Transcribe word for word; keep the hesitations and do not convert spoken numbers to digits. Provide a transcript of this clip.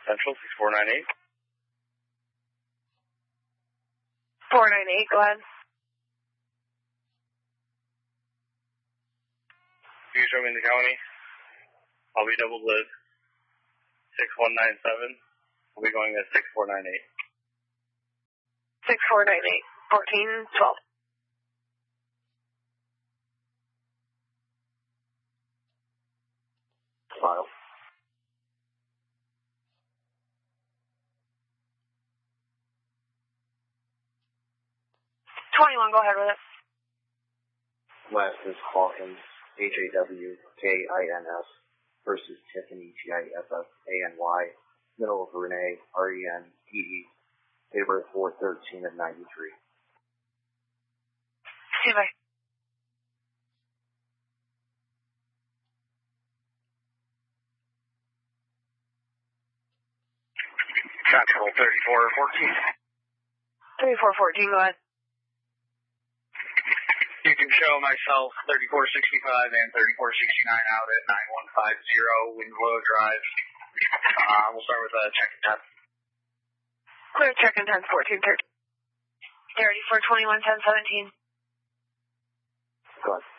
Central six four nine eight. four nine eight, go ahead. You can show me in the county. I'll be double with six one nine seven. We'll be going at six four nine eight. six four nine eight, fourteen twelve. File. twenty-one, go ahead with it. West is Hawkins, H A W K I N S, versus Tiffany, T I F F A N Y, middle of Renee, R E N E E, date of birth four thirteen of ninety-three. Okay, bye. Central thirty-four fourteen. thirty-four fourteen, go ahead. You can show myself thirty-four sixty-five and thirty-four sixty-nine out at nine one five zero Winslow Drive. Uh, we'll start with a check and test. Clear check and ten fourteen thirty. thirty-four twenty-one ten seventeen. Go ahead.